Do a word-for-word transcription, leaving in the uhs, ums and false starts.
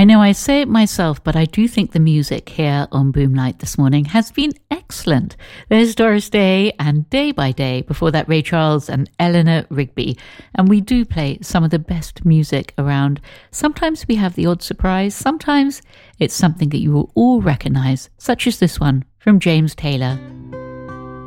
I know I say it myself, but I do think the music here on Boomlight this morning has been excellent. There's Doris Day and Day by Day, before that Ray Charles and Eleanor Rigby. And we do play some of the best music around. Sometimes we have the odd surprise, sometimes it's something that you will all recognise, such as this one from James Taylor.